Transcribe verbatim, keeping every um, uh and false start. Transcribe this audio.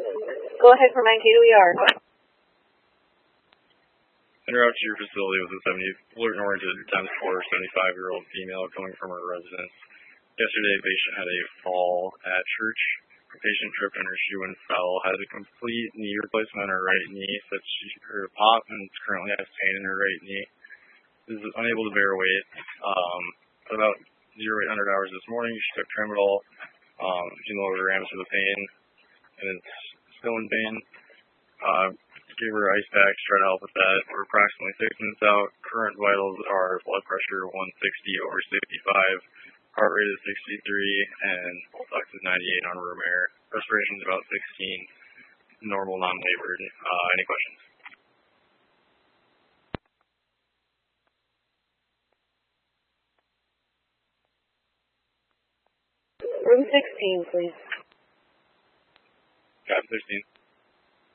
Go ahead for nine K to E R. En route to your facility was a seventy alert and oriented times four seventy-five-year-old female coming from her residence. Yesterday, a patient had a fall at church. The patient tripped and her shoe and fell, had a complete knee replacement on her right knee, said she heard a pop and currently has pain in her right knee. Is unable to bear weight. Um, at about zero eight hundred hours this morning, she took tramadol, um, fifteen milligrams for the pain, and it's still in pain. Uh, gave her ice packs, tried to help with that. We're approximately six minutes out. Current vitals are blood pressure one sixty over sixty-five, heart rate is sixty-three, and pulse ox is ninety-eight on room air. Respiration is about sixteen, normal, non-labored. Uh, any questions? Room sixteen, please. Got sixteen.